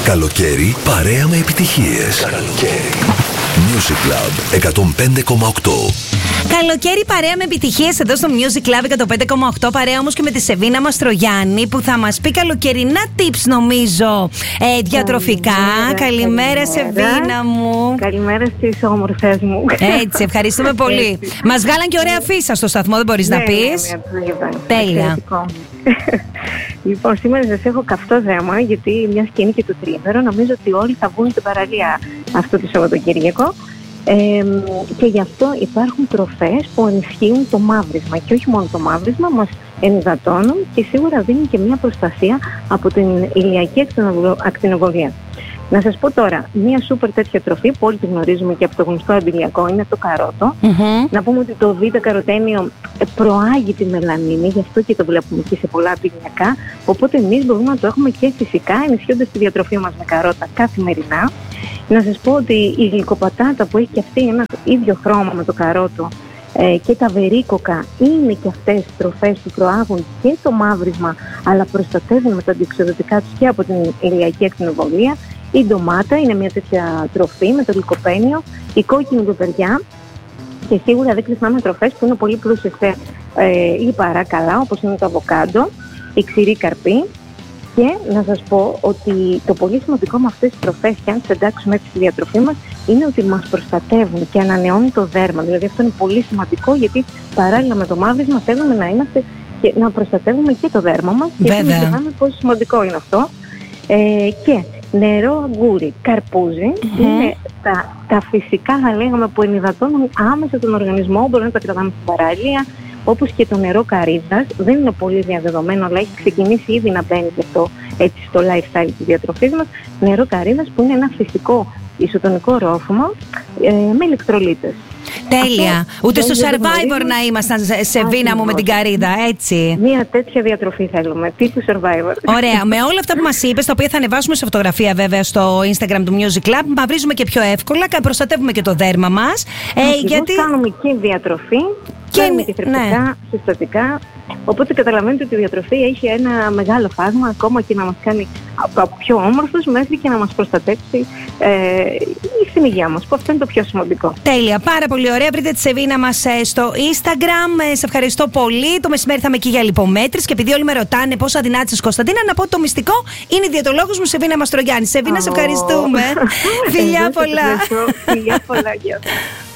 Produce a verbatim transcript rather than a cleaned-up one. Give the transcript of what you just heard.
Καλοκαίρι παρέα με επιτυχίες. Καλοκαίρι. Music Club εκατόν πέντε κόμμα οκτώ. Καλοκαίρι παρέα με επιτυχίες εδώ στο Music Club εκατόν πέντε κόμμα οκτώ. Παρέα όμως και με τη Σεβίνα Μαστρογιάννη που θα μας πει καλοκαιρινά tips, νομίζω, ε, διατροφικά. Καλημέρα, καλημέρα, Σεβίνα μου. Καλημέρα στις όμορφες μου. Έτσι, ευχαριστούμε πολύ. Μας βγάλαν και ωραία φύσα στο σταθμό, δεν μπορείς ναι, να πεις. Ναι, ναι, ναι, τέλεια. Λοιπόν, σήμερα σας έχω καυτό θέμα, γιατί μια και είναι και το τρίμερο, νομίζω ότι όλοι θα βγουν στην παραλία αυτό το Σαββατοκύριακο. Ε, και γι' αυτό υπάρχουν τροφές που ενισχύουν το μαύρισμα, και όχι μόνο το μαύρισμα, μας ενυδατώνουν και σίγουρα δίνουν και μια προστασία από την ηλιακή ακτινοβολία. Να σας πω τώρα, μια σούπερ τέτοια τροφή που όλοι τη γνωρίζουμε και από το γνωστό αντιλιακό είναι το καρότο. Mm-hmm. Να πούμε ότι το β' καροτένιο προάγει τη μελανίνη, γι' αυτό και το βλέπουμε και σε πολλά αντιλιακά. Οπότε εμείς μπορούμε να το έχουμε και φυσικά ενισχύοντας τη διατροφή μας με καρότα καθημερινά. Να σας πω ότι η γλυκοπατάτα που έχει και αυτή ένα ίδιο χρώμα με το καρότο ε, και τα βερίκοκα είναι και αυτές τροφές που προάγουν και το μαύρισμα, αλλά προστατεύουν με τα αντιοξυδοτικά τους και από την ηλιακή ακτινοβολία. Η ντομάτα είναι μια τέτοια τροφή με το λικοπένιο, η κόκκινη πιπεριά και σίγουρα δεν ξεχνάμε τροφές που είναι πολύ πλούσιες σε ε, λιπαρά καλά, όπως είναι το αβοκάντο, η ξηρή καρπή. Και να σας πω ότι το πολύ σημαντικό με αυτές τις τροφές, και αν τις εντάξουμε έτσι στη διατροφή μας, είναι ότι μας προστατεύουν και ανανεώνουν το δέρμα. Δηλαδή αυτό είναι πολύ σημαντικό, γιατί παράλληλα με το μαύρισμα θέλουμε να είμαστε και να προστατεύουμε και το δέρμα μας. Βέβαια. Και ξέρουμε πόσο σημαντικό είναι αυτό. Ε, και νερό, αγκούρι, καρπούζι mm-hmm. είναι τα, τα φυσικά, θα λέγαμε, που ενυδατώνουν άμεσα τον οργανισμό. Μπορούμε να τα κρατάμε στην παραλία. Όπως και το νερό καρύδας, δεν είναι πολύ διαδεδομένο, αλλά έχει ξεκινήσει ήδη να μπαίνει και αυτό έτσι στο lifestyle της διατροφής μας. Νερό καρύδας που είναι ένα φυσικό ισοτονικό ρόφημα ε, με ηλεκτρολίτες. Τέλεια. Αυτό, ούτε στο Survivor γνωρίζουμε. Να ήμασταν, Σεβίνα μου, με την καρύδα, έτσι. Μια τέτοια διατροφή θέλουμε, τύπου Survivor. Ωραία. Με όλα αυτά που μας είπες, τα οποία θα ανεβάσουμε σε φωτογραφία βέβαια στο Instagram του Music Club, μαυρίζουμε και πιο εύκολα, προστατεύουμε και το δέρμα μας. Ε, γιατί κάνουμε και διατροφή. Και, και θρεπτικά, ναι. συστατικά. Οπότε καταλαβαίνετε ότι η διατροφή έχει ένα μεγάλο φάσμα, ακόμα και να μας κάνει από πιο όμορφους μέχρι και να μας προστατεύσει ε, στην υγεία μας, που αυτό είναι το πιο σημαντικό. Τέλεια, πάρα πολύ ωραία. Βρείτε τη Σεβίνα μας ε, στο Instagram. Ε, σε ευχαριστώ πολύ. Το μεσημέρι θα είμαι εκεί για λιπομέτρηση, και επειδή όλοι με ρωτάνε πόσο αδυνάτησες, Κωνσταντίνα, να πω ότι το μυστικό είναι η διαιτολόγος μου Σεβίνα Μαστρογιάννη. Σεβίνα, oh. σε ευχαριστούμε. Φιλιά πολλά. Φιλιά πολλά.